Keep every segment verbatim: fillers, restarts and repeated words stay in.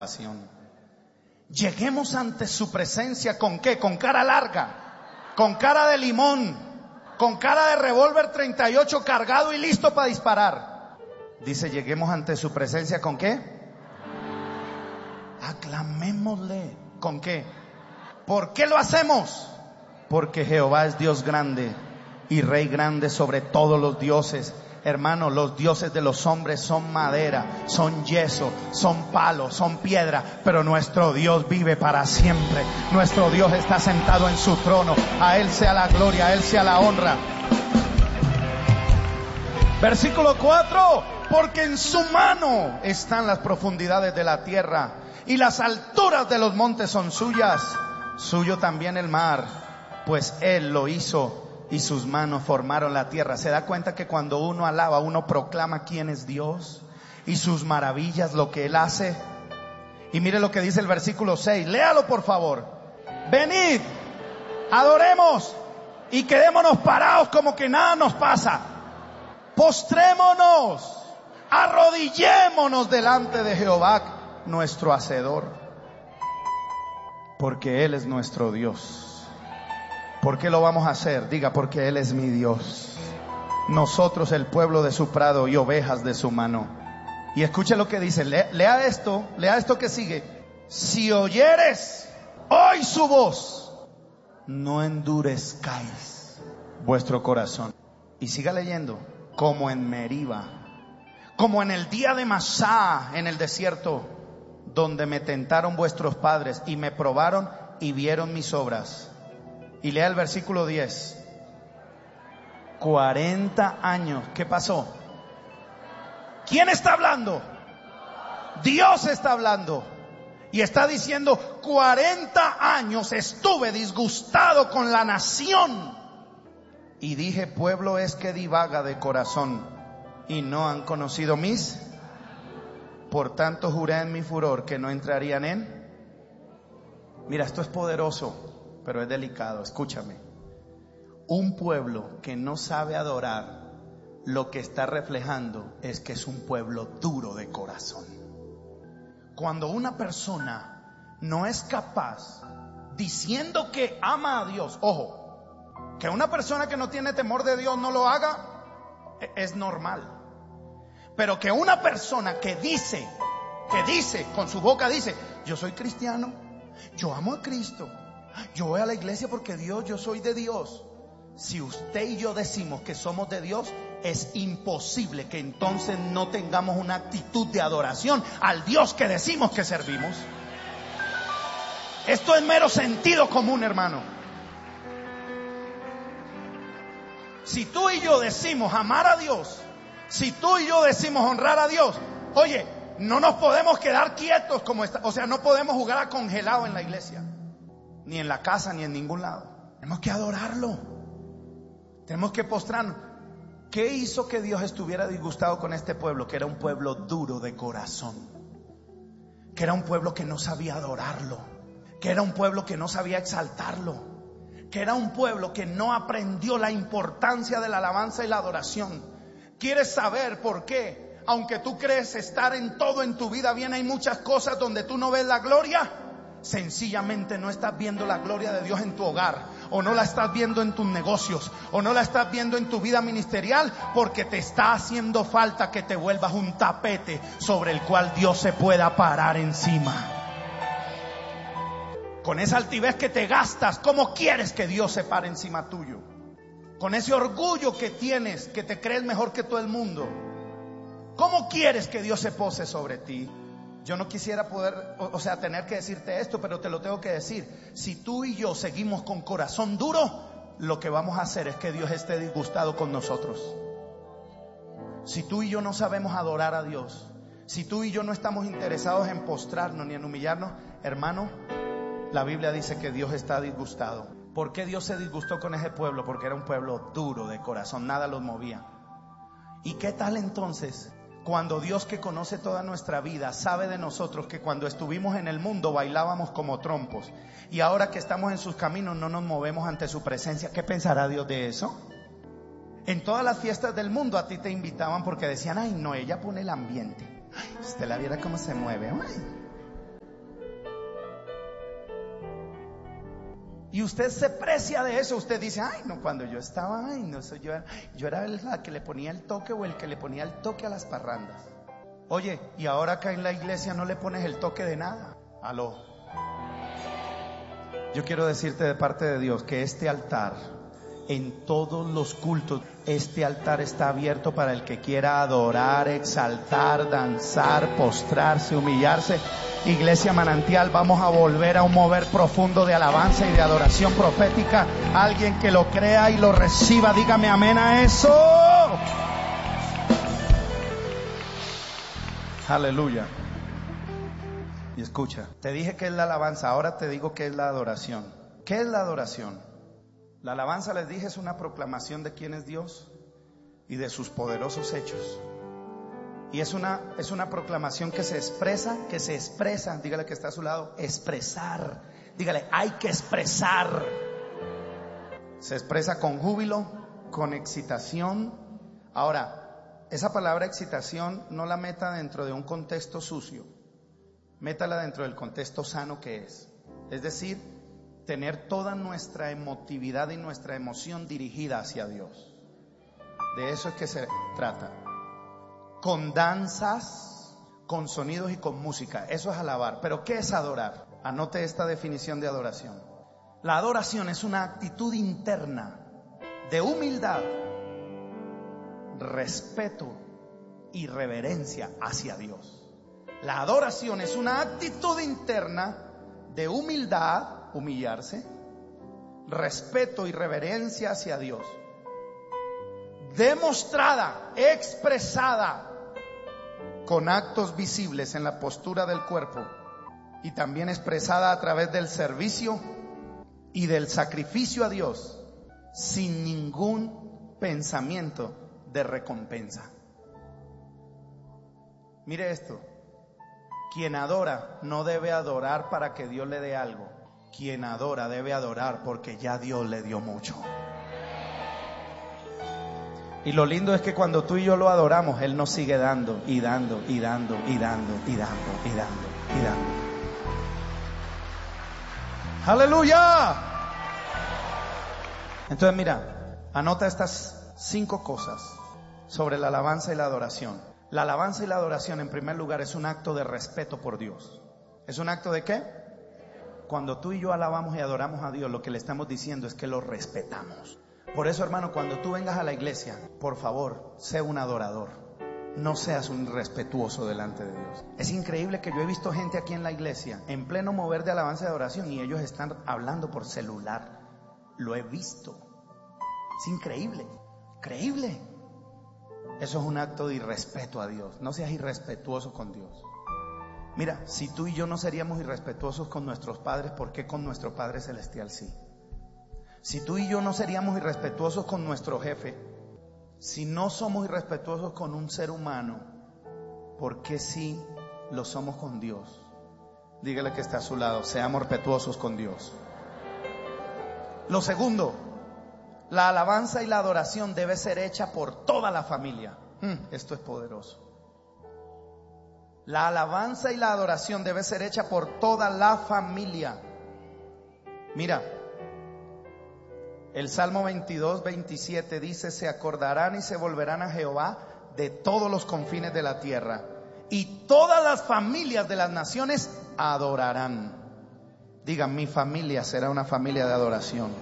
salvación. Lleguemos ante su presencia ¿con qué? Con cara larga, con cara de limón, con cara de revólver treinta y ocho cargado y listo para disparar. Dice, lleguemos ante su presencia ¿con qué? Aclamémosle. ¿Con qué? ¿Por qué lo hacemos? Porque Jehová es Dios grande y Rey grande sobre todos los dioses. Hermano, los dioses de los hombres son madera, son yeso, son palo, son piedra, pero nuestro Dios vive para siempre. Nuestro Dios está sentado en su trono. A Él sea la gloria, a Él sea la honra. Versículo cuatro. Porque en su mano están las profundidades de la tierra y las alturas de los montes son suyas. Suyo también el mar, pues Él lo hizo y sus manos formaron la tierra. ¿Se da cuenta que cuando uno alaba, uno proclama quién es Dios y sus maravillas, lo que Él hace? Y mire lo que dice el versículo seis. Léalo por favor. Venid, adoremos y quedémonos parados como que nada nos pasa. Postrémonos, arrodillémonos delante de Jehová, nuestro Hacedor, porque Él es nuestro Dios. ¿Por qué lo vamos a hacer? Diga, porque Él es mi Dios. Nosotros el pueblo de su prado y ovejas de su mano. Y escuche lo que dice, lea, lea esto, lea esto que sigue. Si oyeres hoy su voz, no endurezcáis vuestro corazón. Y siga leyendo, como en Meriba, como en el día de Masá, en el desierto, donde me tentaron vuestros padres y me probaron y vieron mis obras. Y lea el versículo diez. cuarenta años. ¿Qué pasó? ¿Quién está hablando? Dios está hablando. Y está diciendo, cuarenta años estuve disgustado con la nación. Y dije, pueblo es que divaga de corazón y no han conocido mis. Por tanto juré en mi furor que no entrarían en. Mira, esto es poderoso, pero es delicado. Escúchame. Un pueblo que no sabe adorar, lo que está reflejando es que es un pueblo duro de corazón. Cuando una persona no es capaz, diciendo que ama a Dios, ojo, que una persona que no tiene temor de Dios no lo haga, es normal. Pero que una persona que dice, que dice, con su boca dice, yo soy cristiano, yo amo a Cristo, yo voy a la iglesia porque Dios, yo soy de Dios. Si usted y yo decimos que somos de Dios, es imposible que entonces no tengamos una actitud de adoración al Dios que decimos que servimos. Esto es mero sentido común, hermano. Si tú y yo decimos amar a Dios, si tú y yo decimos honrar a Dios, oye, no nos podemos quedar quietos como está, o sea, no podemos jugar a congelado en la iglesia, ni en la casa, ni en ningún lado. Tenemos que adorarlo. Tenemos que postrarnos. ¿Qué hizo que Dios estuviera disgustado con este pueblo? Que era un pueblo duro de corazón, que era un pueblo que no sabía adorarlo, que era un pueblo que no sabía exaltarlo, que era un pueblo que no aprendió la importancia de la alabanza y la adoración. ¿Quieres saber por qué? Aunque tú crees estar en todo en tu vida bien, hay muchas cosas donde tú no ves la gloria. Sencillamente no estás viendo la gloria de Dios en tu hogar, o no la estás viendo en tus negocios, o no la estás viendo en tu vida ministerial, porque te está haciendo falta que te vuelvas un tapete sobre el cual Dios se pueda parar encima. Con esa altivez que te gastas, ¿cómo quieres que Dios se pare encima tuyo? Con ese orgullo que tienes, que te crees mejor que todo el mundo, ¿cómo quieres que Dios se pose sobre ti? Yo no quisiera poder, o, o sea, tener que decirte esto, pero te lo tengo que decir. Si tú y yo seguimos con corazón duro, lo que vamos a hacer es que Dios esté disgustado con nosotros. Si tú y yo no sabemos adorar a Dios, si tú y yo no estamos interesados en postrarnos ni en humillarnos, hermano, la Biblia dice que Dios está disgustado. ¿Por qué Dios se disgustó con ese pueblo? Porque era un pueblo duro de corazón, nada los movía. ¿Y qué tal entonces cuando Dios, que conoce toda nuestra vida, sabe de nosotros que cuando estuvimos en el mundo bailábamos como trompos, y ahora que estamos en sus caminos no nos movemos ante su presencia? ¿Qué pensará Dios de eso? En todas las fiestas del mundo a ti te invitaban porque decían, ay no, ella pone el ambiente, ay, usted la viera cómo se mueve, ay, Y usted se precia de eso. Usted dice, ay, no, cuando yo estaba, ay, no sé, yo, yo era la que le ponía el toque o el que le ponía el toque a las parrandas. Oye, y ahora acá en la iglesia no le pones el toque de nada. Aló. Yo quiero decirte de parte de Dios que este altar, en todos los cultos, este altar está abierto para el que quiera adorar, exaltar, danzar, postrarse, humillarse. Iglesia Manantial, vamos a volver a un mover profundo de alabanza y de adoración profética. Alguien que lo crea y lo reciba, dígame amén a eso. Aleluya. Y escucha, te dije que es la alabanza, ahora te digo que es la adoración. ¿Qué es la adoración? La alabanza, les dije, es una proclamación de quién es Dios y de sus poderosos hechos. Y es una, es una proclamación que se expresa, que se expresa, dígale que está a su lado, expresar. Dígale, hay que expresar. Se expresa con júbilo, con excitación. Ahora, esa palabra excitación no la meta dentro de un contexto sucio. Métala dentro del contexto sano que es. Es decir, tener toda nuestra emotividad y nuestra emoción dirigida hacia Dios. De eso es que se trata. Con danzas, con sonidos y con música. Eso es alabar. ¿Pero qué es adorar? Anote esta definición de adoración. La adoración es una actitud interna de humildad, respeto y reverencia hacia Dios. La adoración es una actitud interna de humildad, humillarse, respeto y reverencia hacia Dios, demostrada, expresada con actos visibles en la postura del cuerpo y también expresada a través del servicio y del sacrificio a Dios sin ningún pensamiento de recompensa. Mire esto. Quien adora no debe adorar para que Dios le dé algo. Quien adora debe adorar porque ya Dios le dio mucho. Y lo lindo es que cuando tú y yo lo adoramos, Él nos sigue dando y dando y dando y dando y dando y dando y dando. ¡Aleluya! Entonces mira, anota estas cinco cosas sobre la alabanza y la adoración. La alabanza y la adoración, en primer lugar, es un acto de respeto por Dios. ¿Es un acto de qué? Cuando tú y yo alabamos y adoramos a Dios, lo que le estamos diciendo es que lo respetamos. Por eso, hermano, cuando tú vengas a la iglesia, por favor, sé un adorador. No seas un irrespetuoso delante de Dios. Es increíble que yo he visto gente aquí en la iglesia, en pleno mover de alabanza y adoración, y ellos están hablando por celular. Lo he visto. Es increíble, increíble. Eso es un acto de irrespeto a Dios. No seas irrespetuoso con Dios. Mira, si tú y yo no seríamos irrespetuosos con nuestros padres, ¿por qué con nuestro Padre Celestial sí? Si tú y yo no seríamos irrespetuosos con nuestro jefe, si no somos irrespetuosos con un ser humano, ¿por qué sí lo somos con Dios? Dígale que está a su lado, seamos respetuosos con Dios. Lo segundo, la alabanza y la adoración debe ser hecha por toda la familia. Hmm, esto es poderoso. La alabanza y la adoración debe ser hecha por toda la familia. Mira, el Salmo veintidós, veintisiete dice: se acordarán y se volverán a Jehová de todos los confines de la tierra, y todas las familias de las naciones adorarán. Digan, mi familia será una familia de adoración.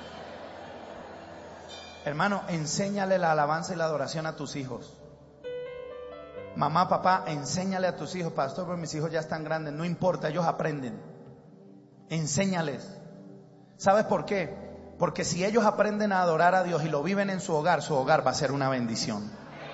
Hermano, enséñale la alabanza y la adoración a tus hijos. Mamá, papá, enséñale a tus hijos. Pastor, pero mis hijos ya están grandes. No importa, ellos aprenden. Enséñales. ¿Sabes por qué? Porque si ellos aprenden a adorar a Dios y lo viven en su hogar, su hogar va a ser una bendición.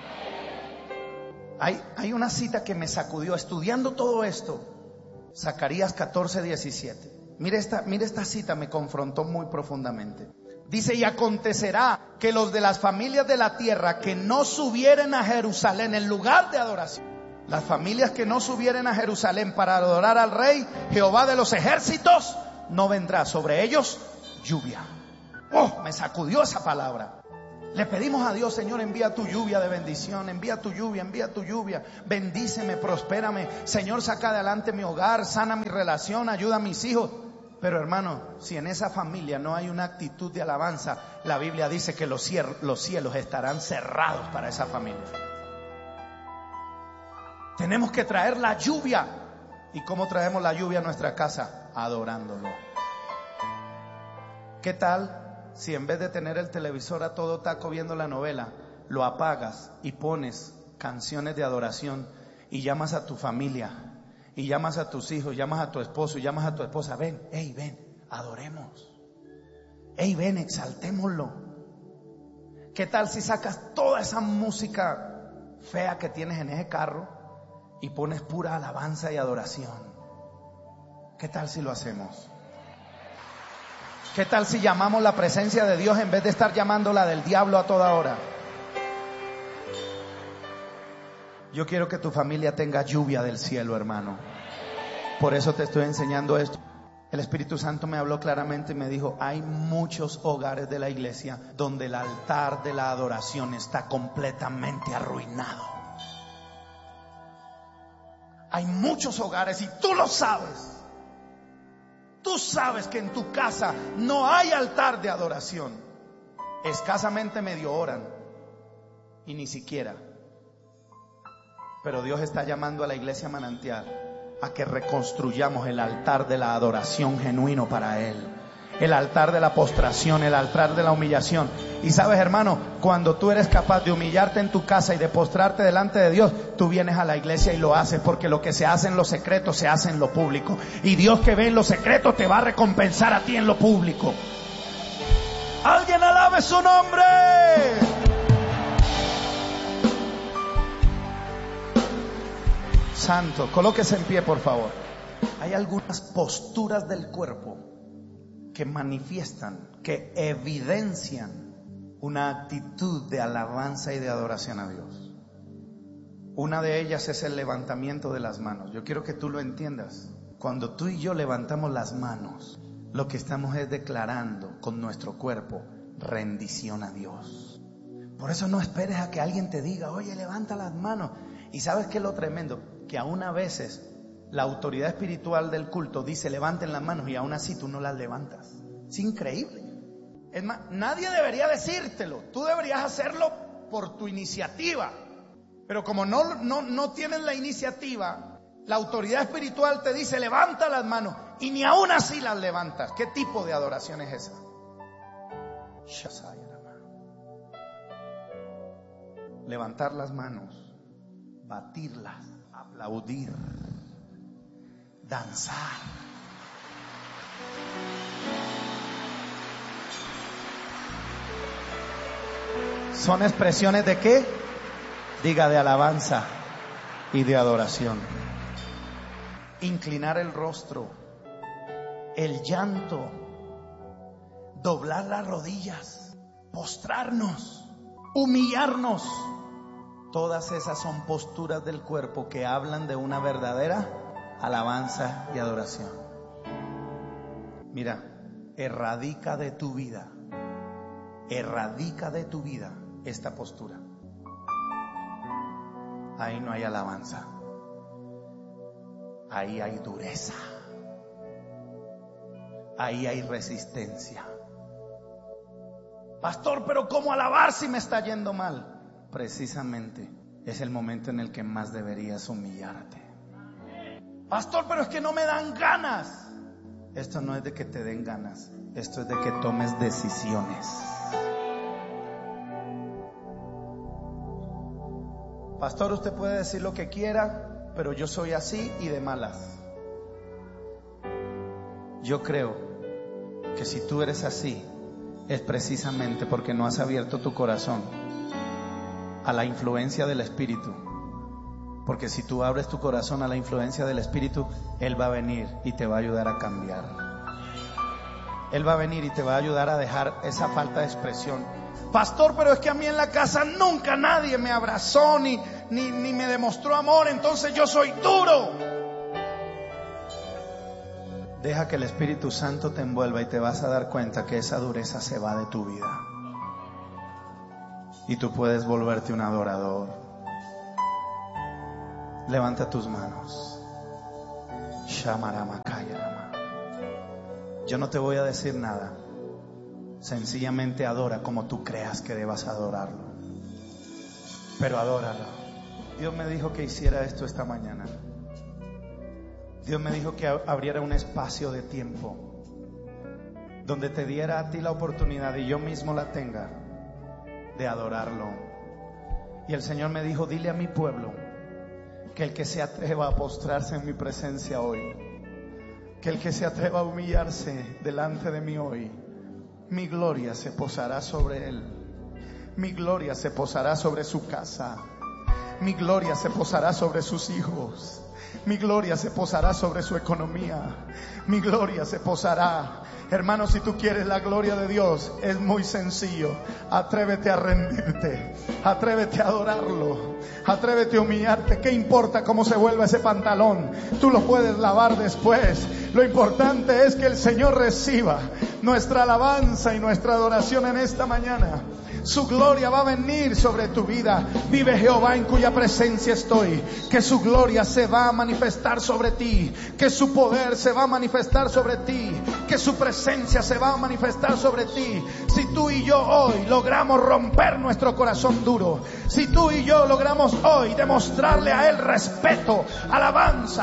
Hay, hay una cita que me sacudió estudiando todo esto. Zacarías catorce, diecisiete. Mire esta, mire esta cita, me confrontó muy profundamente. Dice: y acontecerá que los de las familias de la tierra que no subieren a Jerusalén en lugar de adoración, las familias que no subieren a Jerusalén para adorar al Rey Jehová de los ejércitos, no vendrá sobre ellos lluvia. Oh, me sacudió esa palabra. Le pedimos a Dios: Señor, envía tu lluvia de bendición, envía tu lluvia, envía tu lluvia, bendíceme, prospérame. Señor, saca adelante mi hogar, sana mi relación, ayuda a mis hijos. Pero hermano, si en esa familia no hay una actitud de alabanza, la Biblia dice que los cielos, los cielos estarán cerrados para esa familia. Tenemos que traer la lluvia. ¿Y cómo traemos la lluvia a nuestra casa? Adorándolo. ¿Qué tal si en vez de tener el televisor a todo taco viendo la novela, lo apagas y pones canciones de adoración y llamas a tu familia, y llamas a tus hijos, llamas a tu esposo, y llamas a tu esposa? Ven, hey, ven, adoremos. Hey, ven, exaltémoslo. ¿Qué tal si sacas toda esa música fea que tienes en ese carro y pones pura alabanza y adoración? ¿Qué tal si lo hacemos? ¿Qué tal si llamamos la presencia de Dios en vez de estar llamando la del diablo a toda hora? Yo quiero que tu familia tenga lluvia del cielo, hermano. Por eso te estoy enseñando esto. El Espíritu Santo me habló claramente y me dijo: hay muchos hogares de la iglesia donde el altar de la adoración está completamente arruinado. Hay muchos hogares, y tú lo sabes. Tú sabes que en tu casa no hay altar de adoración. Escasamente medio oran, y ni siquiera. Pero Dios está llamando a la iglesia Manantial a que reconstruyamos el altar de la adoración genuino para Él. El altar de la postración, el altar de la humillación. Y sabes, hermano, cuando tú eres capaz de humillarte en tu casa y de postrarte delante de Dios, tú vienes a la iglesia y lo haces, porque lo que se hace en lo secreto se hace en lo público. Y Dios que ve en lo secreto te va a recompensar a ti en lo público. ¡Alguien alabe su nombre! Santo, colóquese en pie, por favor. Hay algunas posturas del cuerpo que manifiestan, que evidencian una actitud de alabanza y de adoración a Dios. Una de ellas es el levantamiento de las manos. Yo quiero que tú lo entiendas. Cuando tú y yo levantamos las manos, lo que estamos es declarando con nuestro cuerpo rendición a Dios. Por eso no esperes a que alguien te diga: oye, levanta las manos. Y ¿sabes qué es lo tremendo? Que aún a veces la autoridad espiritual del culto dice: levanten las manos, y aún así tú no las levantas. Es increíble. Es más, nadie debería decírtelo. Tú deberías hacerlo por tu iniciativa. Pero como no, no, no tienes la iniciativa, la autoridad espiritual te dice: levanta las manos, y ni aún así las levantas. ¿Qué tipo de adoración es esa? Levantar las manos, batirlas, aplaudir, danzar. ¿Son expresiones de qué? Diga, de alabanza y de adoración. Inclinar el rostro, el llanto, doblar las rodillas, postrarnos, humillarnos. Todas esas son posturas del cuerpo que hablan de una verdadera alabanza y adoración. Mira, erradica de tu vida, erradica de tu vida esta postura. Ahí no hay alabanza, ahí hay dureza, ahí hay resistencia. Pastor, pero ¿cómo alabar si me está yendo mal? Precisamente es el momento en el que más deberías humillarte. Pastor, pero es que no me dan ganas. Esto no es de que te den ganas, esto es de que tomes decisiones. Pastor, usted puede decir lo que quiera, pero yo soy así y de malas. Yo creo que si tú eres así, es precisamente porque no has abierto tu corazón a la influencia del Espíritu. Porque si tú abres tu corazón a la influencia del Espíritu, Él va a venir y te va a ayudar a cambiar. Él va a venir y te va a ayudar a dejar esa falta de expresión. Pastor, pero es que a mí en la casa nunca nadie me abrazó ni, ni, ni me demostró amor, entonces yo soy duro. Deja que el Espíritu Santo te envuelva y te vas a dar cuenta que esa dureza se va de tu vida. Y tú puedes volverte un adorador. Levanta tus manos. Yo no te voy a decir nada. Sencillamente adora como tú creas que debas adorarlo. Pero adóralo. Dios me dijo que hiciera esto esta mañana. Dios me dijo que abriera un espacio de tiempo donde te diera a ti la oportunidad, y yo mismo la tenga, de adorarlo. Y el Señor me dijo: dile a mi pueblo que el que se atreva a postrarse en mi presencia hoy, que el que se atreva a humillarse delante de mí hoy, mi gloria se posará sobre él. Mi gloria se posará sobre su casa. Mi gloria se posará sobre sus hijos. Mi gloria se posará sobre su economía. Mi gloria se posará. Hermano, si tú quieres la gloria de Dios, es muy sencillo. Atrévete a rendirte. Atrévete a adorarlo. Atrévete a humillarte. ¿Qué importa cómo se vuelva ese pantalón? Tú lo puedes lavar después. Lo importante es que el Señor reciba nuestra alabanza y nuestra adoración en esta mañana. Su gloria va a venir sobre tu vida. Vive Jehová, en cuya presencia estoy. Que su gloria se va a manifestar sobre ti. Que su poder se va a manifestar sobre ti. Que su presencia se va a manifestar sobre ti. Si tú y yo hoy logramos romper nuestro corazón duro, si tú y yo logramos hoy demostrarle a Él respeto, alabanza,